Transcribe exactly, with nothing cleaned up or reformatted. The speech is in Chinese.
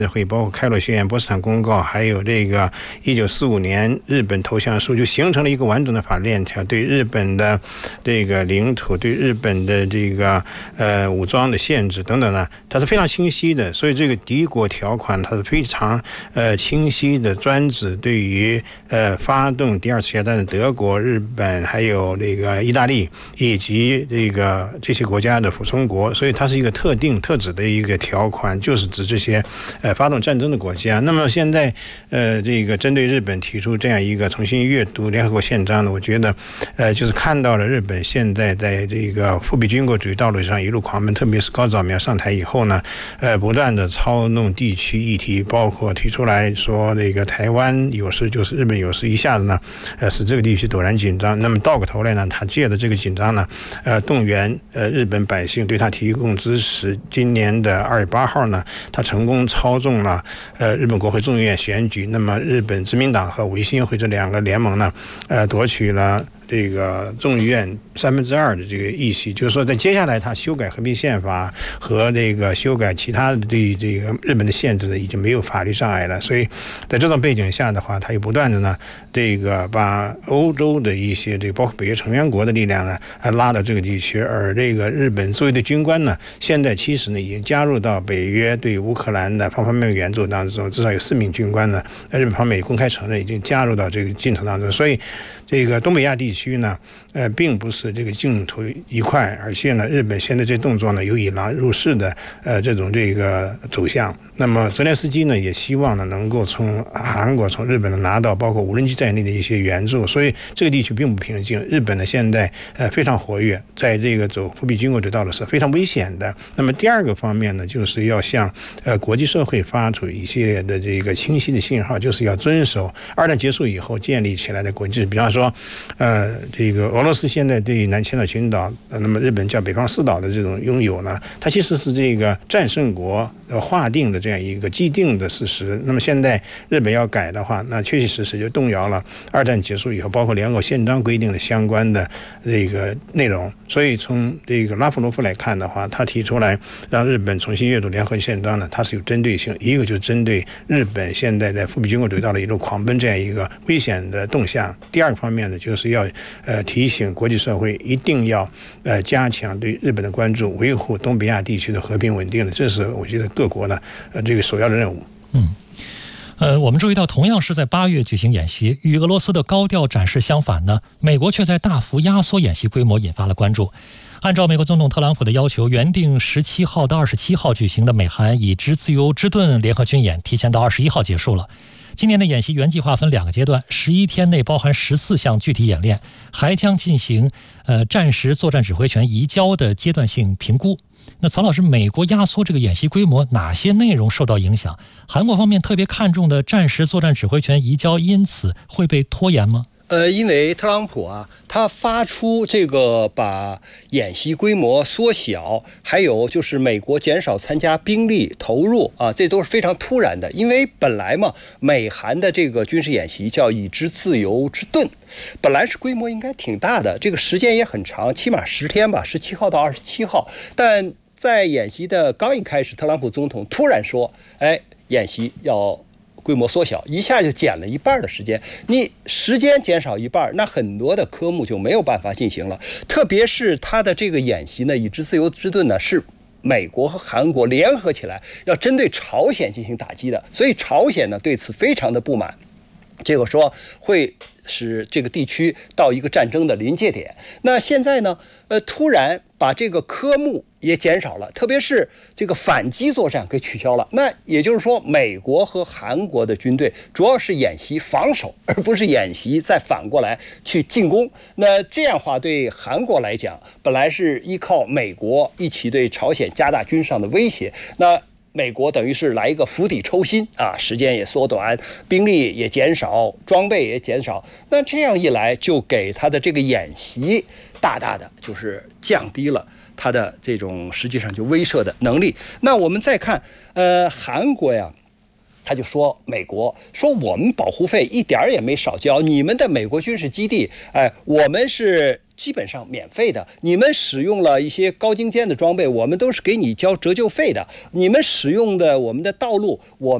会，包括开罗宣言、波茨坦公告，还有这个一九四五年日本投降书，就形成了一个完整的法链条，对日本的这个领土、对日本的这个呃武装的限制等等呢，它是非常清晰的。所以这个敌国条款它是非常呃清晰的，专指对于呃发动第二次世界大战的德国、日本还有这个意大利以及这个这些国家的附从国，所以它是一个特定特指的一个条款，就是指这些呃发动战争的国家。那么现在呃这个针对日本提出这样一个重新阅读联合国宪章呢，我觉得呃就是看到了日本现在在这个复辟军国主义道路上一路狂奔，特别是高岛苗上台以后呢，呃不断的操弄地区议题，包括提出来说这个台湾有事就是日本有事，一下子呢呃使这个地区陡然紧张。那么到个头来呢，他借着这个紧张呢呃动员呃日本百姓对他提供支持。今年的二月八号呢，他成功操纵了呃日本国会众议院选举，那么日本自民党和维新会这两个联盟呢呃夺取了这个众议院三分之二的这个议席，就是说在接下来他修改和平宪法和这个修改其他的对这个日本的限制呢，已经没有法律障碍了。所以在这种背景下的话，他又不断的呢这个把欧洲的一些这个包括北约成员国的力量呢拉到这个地区，而这个日本作为的军官呢，现在其实呢已经加入到北约对乌克兰的方方面面援助当中，至少有四名军官呢，日本方面也公开承认已经加入到这个进程当中。所以这个东北亚地区呢，呃，并不是这个净土一块，而且呢，日本现在这动作呢，有引狼入室的呃这种这个走向。那么泽连斯基呢，也希望呢能够从韩国、从日本呢拿到包括无人机在内的一些援助，所以这个地区并不平静。日本呢现在呃非常活跃，在这个走复辟军国主义道路是非常危险的。那么第二个方面呢，就是要向呃国际社会发出一系列的这个清晰的信号，就是要遵守二战结束以后建立起来的国际，比方说。说，呃，这个俄罗斯现在对南千岛群岛，呃，那么日本叫北方四岛的这种拥有呢，它其实是这个战胜国呃划定的这样一个既定的事实。那么现在日本要改的话，那确确实实就动摇了二战结束以后，包括联合国宪章规定的相关的这个内容。所以从这个拉夫罗夫来看的话，他提出来让日本重新阅读联合国宪章呢，它是有针对性，一个就是针对日本现在在复辟军国主义道路一路狂奔这样一个危险的动向。第二个方面呢，就是要呃提醒国际社会一定要呃加强对日本的关注，维护东北亚地区的和平稳定的，这是我觉得各国呢呃这个首要的任务。 嗯。呃，我们注意到，同样是在八月举行演习，与俄罗斯的高调展示相反呢，美国却在大幅压缩演习规模，引发了关注。按照美国总统特朗普的要求，原定十七号到二十七号举行的美韩以之自由之盾联合军演，提前到二十一号结束了。今年的演习原计划分两个阶段，十一天内包含十四项具体演练，还将进行呃战时作战指挥权移交的阶段性评估。那曹老师，美国压缩这个演习规模，哪些内容受到影响？韩国方面特别看重的战时作战指挥权移交，因此会被拖延吗？ 呃，因为特朗普啊，他发出这个把演习规模缩小，还有就是美国减少参加兵力投入啊，这都是非常突然的。因为本来嘛，美韩的这个军事演习叫以之自由之盾，本来是规模应该挺大的，这个时间也很长，起码十天吧，十七号到二十七号。但在演习的刚一开始，特朗普总统突然说，哎，演习要规模缩小，一下就减了一半的时间。你时间减少一半，那很多的科目就没有办法进行了。特别是他的这个演习呢，以之自由之盾呢，是美国和韩国联合起来要针对朝鲜进行打击的，所以朝鲜呢对此非常的不满，结果说会使这个地区到一个战争的临界点。那现在呢，呃，突然把这个科目也减少了，特别是这个反击作战给取消了。那也就是说，美国和韩国的军队主要是演习防守，而不是演习再反过来去进攻。那这样的话，对韩国来讲，本来是依靠美国一起对朝鲜加大军事上的威胁，那美国等于是来一个釜底抽薪啊，时间也缩短，兵力也减少，装备也减少。那这样一来，就给他的这个演习大大的就是降低了他的这种实际上就威慑的能力。那我们再看，呃，韩国呀，他就说美国说我们保护费一点也没少交，你们的美国军事基地，哎，我们是基本上免费的。你们使用了一些高精尖的装备，我们都是给你交折旧费的。你们使用的我们的道路，我